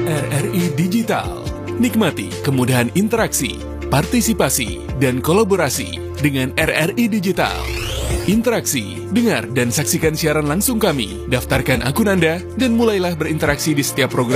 RRI Digital. Nikmati kemudahan interaksi, partisipasi, dan kolaborasi dengan RRI Digital. Interaksi, dengar dan saksikan siaran langsung kami, daftarkan akun Anda, dan mulailah berinteraksi di setiap program